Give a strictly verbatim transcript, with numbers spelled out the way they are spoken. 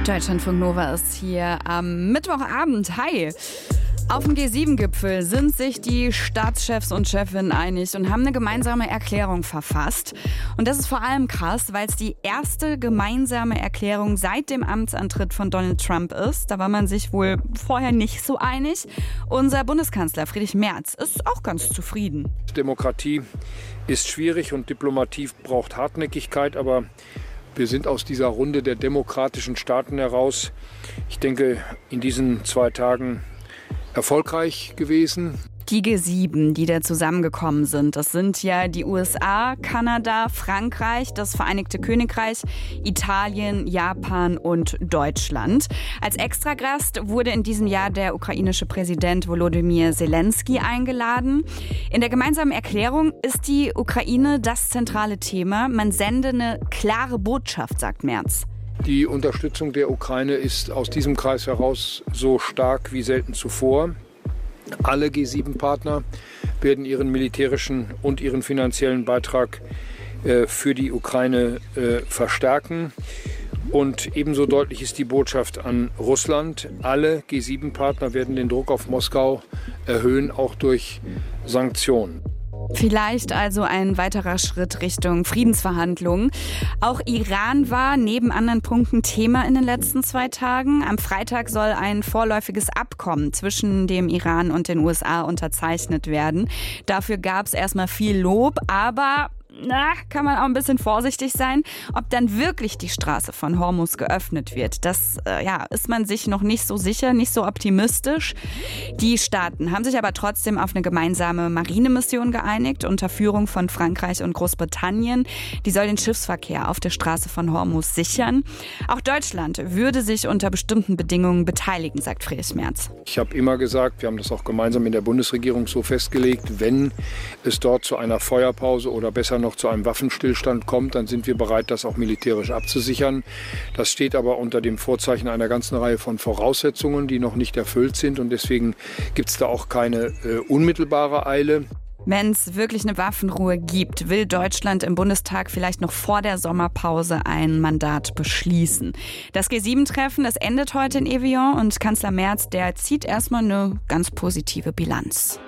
Deutschlandfunk Nova ist hier am Mittwochabend. Hi! Auf dem G sieben Gipfel sind sich die Staatschefs und Chefinnen einig und haben eine gemeinsame Erklärung verfasst. Und das ist vor allem krass, weil es die erste gemeinsame Erklärung seit dem Amtsantritt von Donald Trump ist. Da war man sich wohl vorher nicht so einig. Unser Bundeskanzler Friedrich Merz ist auch ganz zufrieden. Demokratie ist schwierig und Diplomatie braucht Hartnäckigkeit, aber wir sind aus dieser Runde der demokratischen Staaten heraus, ich denke, in diesen zwei Tagen erfolgreich gewesen. Die G sieben, die da zusammengekommen sind, das sind ja die U S A, Kanada, Frankreich, das Vereinigte Königreich, Italien, Japan und Deutschland. Als Extragast wurde in diesem Jahr der ukrainische Präsident Volodymyr Zelensky eingeladen. In der gemeinsamen Erklärung ist die Ukraine das zentrale Thema. Man sende eine klare Botschaft, sagt Merz. Die Unterstützung der Ukraine ist aus diesem Kreis heraus so stark wie selten zuvor. Alle G sieben Partner werden ihren militärischen und ihren finanziellen Beitrag äh, für die Ukraine äh, verstärken. Und ebenso deutlich ist die Botschaft an Russland. Alle G sieben Partner werden den Druck auf Moskau erhöhen, auch durch Sanktionen. Vielleicht also ein weiterer Schritt Richtung Friedensverhandlungen. Auch Iran war neben anderen Punkten Thema in den letzten zwei Tagen. Am Freitag soll ein vorläufiges Abkommen zwischen dem Iran und den U S A unterzeichnet werden. Dafür gab es erstmal viel Lob, aber na, kann man auch ein bisschen vorsichtig sein, ob dann wirklich die Straße von Hormuz geöffnet wird. Das äh, ja, ist man sich noch nicht so sicher, nicht so optimistisch. Die Staaten haben sich aber trotzdem auf eine gemeinsame Marinemission geeinigt, unter Führung von Frankreich und Großbritannien. Die soll den Schiffsverkehr auf der Straße von Hormuz sichern. Auch Deutschland würde sich unter bestimmten Bedingungen beteiligen, sagt Friedrich Merz. Ich habe immer gesagt, wir haben das auch gemeinsam in der Bundesregierung so festgelegt, wenn es dort zu einer Feuerpause oder besser noch zu einem Waffenstillstand kommt, dann sind wir bereit, das auch militärisch abzusichern. Das steht aber unter dem Vorzeichen einer ganzen Reihe von Voraussetzungen, die noch nicht erfüllt sind. Und deswegen gibt es da auch keine äh, unmittelbare Eile. Wenn es wirklich eine Waffenruhe gibt, will Deutschland im Bundestag vielleicht noch vor der Sommerpause ein Mandat beschließen. Das G sieben Treffen, das endet heute in Evian und Kanzler Merz, der zieht erstmal eine ganz positive Bilanz.